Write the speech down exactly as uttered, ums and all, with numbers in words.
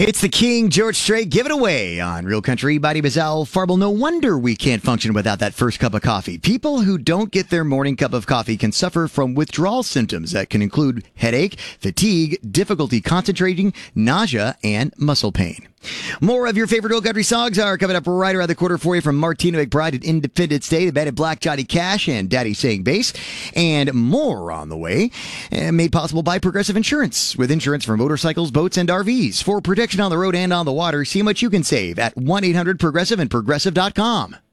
It's the King, George Strait, Give It Away on Real Country. Body Bazal Farble. No wonder we can't function without that first cup of coffee. People who don't get their morning cup of coffee can suffer from withdrawal symptoms that can include headache, fatigue, difficulty concentrating, nausea, and muscle pain. More of your favorite Real Country songs are coming up right around the corner for you from Martina McBride at Independence Day, the band of Black Johnny Cash and Daddy Saying Bass, and more on the way, and made possible by Progressive Insurance. With insurance for motorcycles, boats, and R Vs. For protection on the road and on the water, see how much you can save at one eight hundred progressive and progressive dot com.